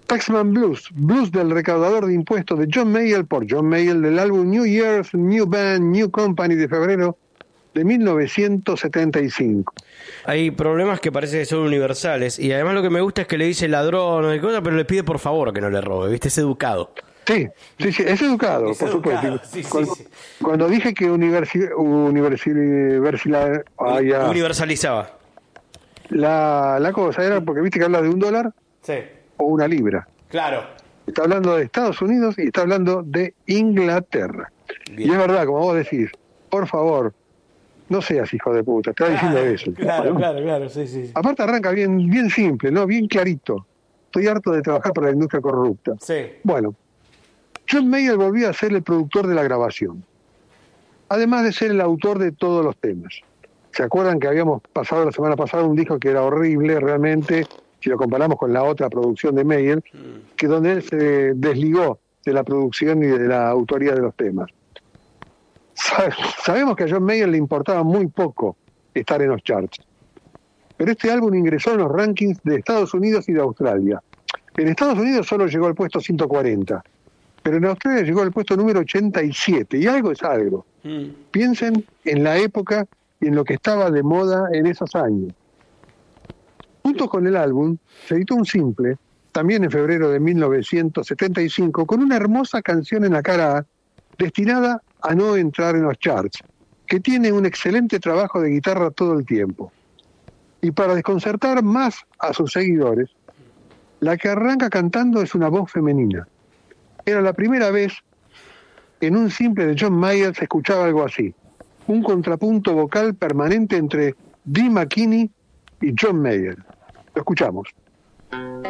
Taxman Blues, blues del recaudador de impuestos de John Mayall por John Mayall del álbum New Year's, New Band, New Company de febrero de 1975. Hay problemas que parece que son universales y además lo que me gusta es que le dice ladrón o de cosas, pero le pide por favor que no le robe, ¿viste? Es educado. Sí, es educado, por supuesto. Cuando dije que universalizaba. La cosa era porque viste que habla de $1 o una libra. Claro. Está hablando de Estados Unidos y está hablando de Inglaterra. Bien. Y es verdad, como vos decís, por favor, no seas hijo de puta, está diciendo eso. Claro, sí. Aparte arranca bien simple, ¿no? Bien clarito. Estoy harto de trabajar para la industria corrupta. Sí. Bueno, John Mayall volvía a ser el productor de la grabación, además de ser el autor de todos los temas. ¿Se acuerdan que habíamos pasado la semana pasada un disco que era horrible realmente, si lo comparamos con la otra producción de Mayall, que donde él se desligó de la producción y de la autoría de los temas? Sabemos que a John Mayall le importaba muy poco estar en los charts, pero este álbum ingresó en los rankings de Estados Unidos y de Australia. En Estados Unidos solo llegó al puesto 140, pero en Australia llegó al puesto número 87, y algo es algo. Piensen en la época y en lo que estaba de moda en esos años. Junto con el álbum, se editó un simple, también en febrero de 1975, con una hermosa canción en la cara A, destinada a no entrar en los charts, que tiene un excelente trabajo de guitarra todo el tiempo. Y para desconcertar más a sus seguidores, la que arranca cantando es una voz femenina. Era la primera vez en un simple de John Mayall se escuchaba algo así, un contrapunto vocal permanente entre Dee McKinney y John Mayall. Lo escuchamos.